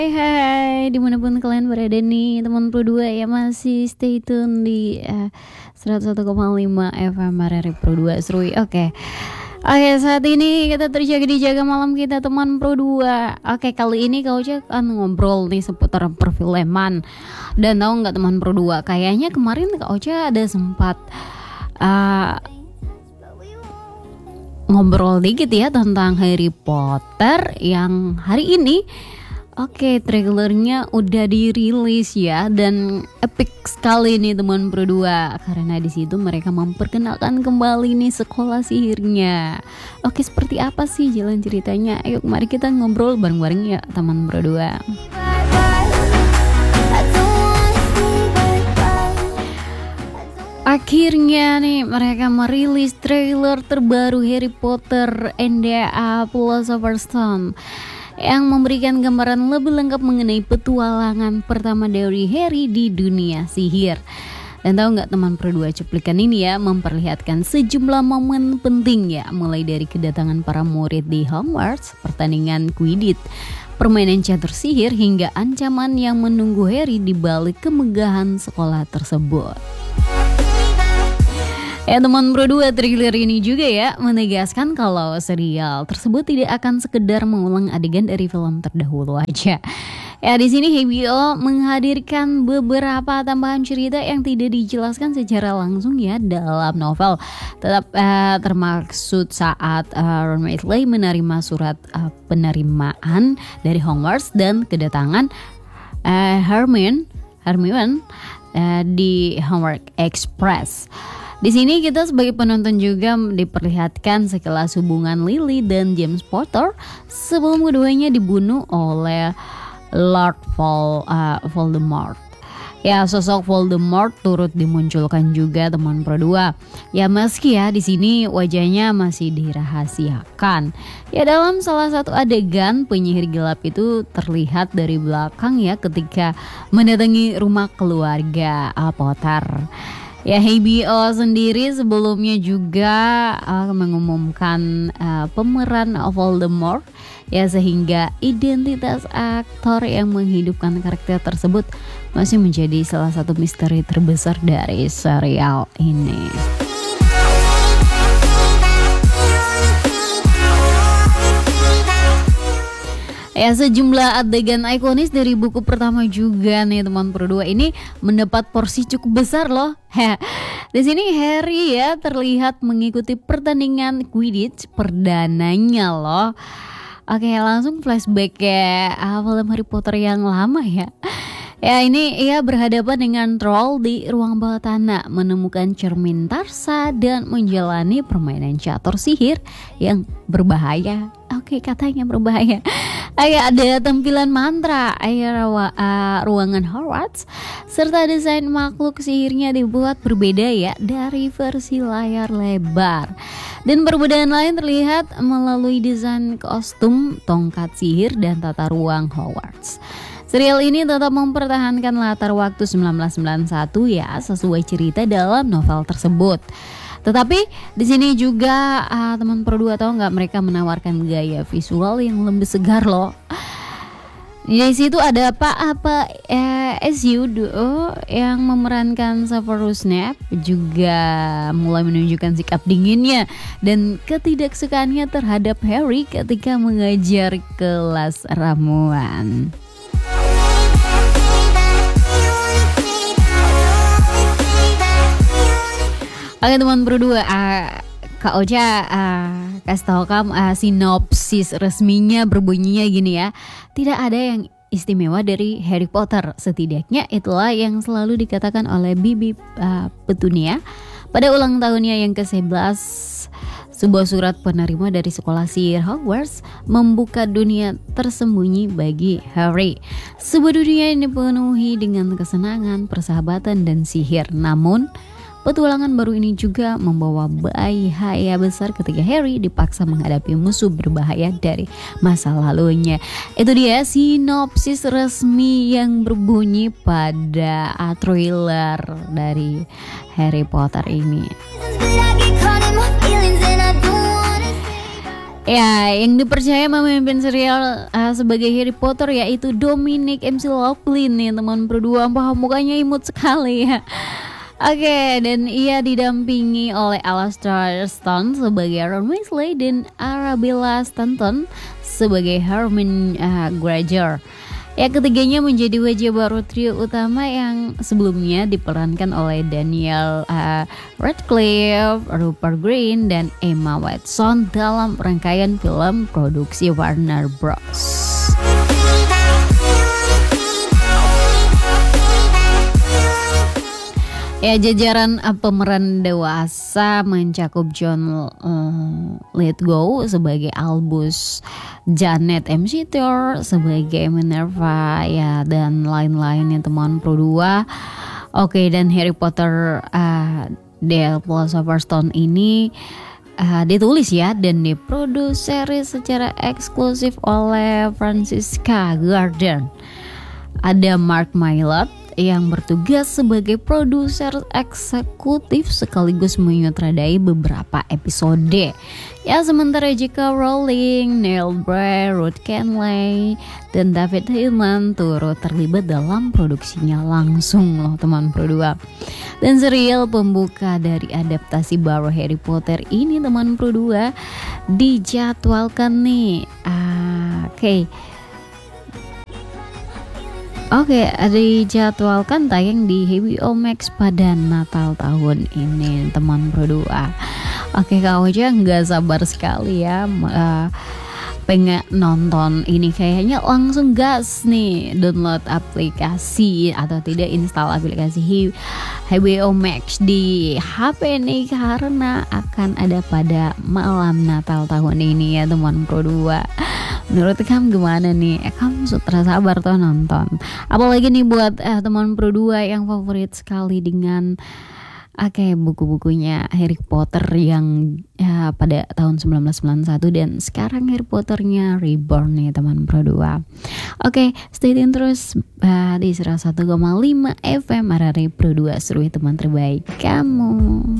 Hai, dimanapun kalian berada nih teman Pro 2 ya, masih stay tune di 101,5 FM RRI Pro 2 Serui. Oke, saat ini kita terjaga di jaga malam kita teman Pro 2. Oke, kali ini Kak Ocha akan ngobrol nih seputar perfilman. Dan tahu nggak teman Pro 2, kayaknya kemarin Kak Ocha ada sempat ngobrol dikit ya tentang Harry Potter yang hari ini trailernya udah dirilis ya, dan epic sekali nih teman Pro 2 karena di situ mereka memperkenalkan kembali nih sekolah sihirnya. Oke, seperti apa sih jalan ceritanya? Ayo mari kita ngobrol bareng-bareng ya teman Pro 2. Akhirnya nih mereka merilis trailer terbaru Harry Potter and the Philosopher's Stone yang memberikan gambaran lebih lengkap mengenai petualangan pertama dari Harry di dunia sihir. Dan tahu nggak teman Pro 2, cuplikan ini ya memperlihatkan sejumlah momen penting ya, mulai dari kedatangan para murid di Hogwarts, pertandingan Quidditch, permainan catur sihir, hingga ancaman yang menunggu Harry di balik kemegahan sekolah tersebut. Ya teman Pro 2, trailer ini juga ya menegaskan kalau serial tersebut tidak akan sekedar mengulang adegan dari film terdahulu aja. Ya di sini HBO menghadirkan beberapa tambahan cerita yang tidak dijelaskan secara langsung ya dalam novel. Tetap termaksud saat Ron Weasley menerima surat penerimaan dari Hogwarts dan kedatangan Hermione di Hogwarts Express. Di sini kita sebagai penonton juga diperlihatkan sekelas hubungan Lily dan James Potter sebelum keduanya dibunuh oleh Lord Voldemort. Ya, sosok Voldemort turut dimunculkan juga teman Pro 2. Ya meski ya di sini wajahnya masih dirahasiakan. Ya dalam salah satu adegan penyihir gelap itu terlihat dari belakang ya ketika mendatangi rumah keluarga Potter. Ya HBO sendiri sebelumnya juga mengumumkan pemeran Voldemort ya, sehingga identitas aktor yang menghidupkan karakter tersebut masih menjadi salah satu misteri terbesar dari serial ini. Ya sejumlah adegan ikonis dari buku pertama juga nih teman Pro 2 ini mendapat porsi cukup besar loh. Di sini Harry ya terlihat mengikuti pertandingan Quidditch perdananya loh. Oke, langsung flashback ya film Harry Potter yang lama ya. Ya ini ia berhadapan dengan troll di ruang bawah tanah, menemukan cermin Tarsa dan menjalani permainan catur sihir yang berbahaya. Oke, katanya berbahaya. Ada tampilan mantra, ruangan Hogwarts, serta desain makhluk sihirnya dibuat berbeda ya dari versi layar lebar. Dan perbedaan lain terlihat melalui desain kostum, tongkat sihir, dan tata ruang Hogwarts. Serial ini tetap mempertahankan latar waktu 1991 ya, sesuai cerita dalam novel tersebut. Tetapi di sini juga teman Pro 2 tahu nggak, mereka menawarkan gaya visual yang lebih segar loh. Di situ ada SU Duo yang memerankan Severus Snape juga mulai menunjukkan sikap dinginnya dan ketidaksukaannya terhadap Harry ketika mengajar kelas ramuan. Oke teman Pro 2, Kak Ocha kasih tahu kamu sinopsis resminya berbunyinya gini ya. Tidak ada yang istimewa dari Harry Potter, setidaknya itulah yang selalu dikatakan oleh Bibi Petunia pada ulang tahunnya yang ke-11. Sebuah surat penerima dari sekolah sihir Hogwarts membuka dunia tersembunyi bagi Harry. Sebuah dunia yang dipenuhi dengan kesenangan, persahabatan, dan sihir. Namun petualangan baru ini juga membawa bahaya besar ketika Harry dipaksa menghadapi musuh berbahaya dari masa lalunya. Itu dia sinopsis resmi yang berbunyi pada trailer dari Harry Potter ini. Ya, yang dipercaya memimpin serial sebagai Harry Potter yaitu Dominic MC Loughlin nih teman berdua. Wah, mukanya imut sekali ya. Oke, dan ia didampingi oleh Alastair Stone sebagai Ron Weasley dan Arabella Stanton sebagai Hermione Granger. Ya, ketiganya menjadi wajah baru trio utama yang sebelumnya diperankan oleh Daniel Radcliffe, Rupert Grint, dan Emma Watson dalam rangkaian film produksi Warner Bros. Ya, jajaran pemeran dewasa mencakup John Lithgow sebagai Albus, Janet McTeer sebagai Minerva, ya, dan lain-lain ya teman Pro 2. Oke, dan Harry Potter The Philosopher's Stone ini ditulis ya dan diproduksi secara eksklusif oleh Francisca Garden. Ada Mark Mylod yang bertugas sebagai produser eksekutif sekaligus menyutradai beberapa episode. Ya, sementara J.K. Rowling, Neil Bray, Ruth Kenley, dan David Hillman turut terlibat dalam produksinya langsung loh teman Pro 2. Dan serial pembuka dari adaptasi baru Harry Potter ini teman Pro 2 dijadwalkan nih. Oke, dijadwalkan tayang di HBO Max pada Natal tahun ini teman Pro 2. Oke, Kak Oja nggak sabar sekali ya pengen nonton ini, kayaknya langsung gas nih download aplikasi atau tidak install aplikasi HBO Max di HP nih karena akan ada pada malam Natal tahun ini ya teman Pro 2. Menurut kamu gimana nih? Kamu sutra sabar tuh nonton. Apalagi nih buat teman Pro 2 yang favorit sekali dengan buku-bukunya Harry Potter yang pada tahun 1991 dan sekarang Harry Potternya Reborn nih teman Pro 2. Oke, stay tune terus di 101,5 FM RRI Pro 2, seru teman terbaik kamu.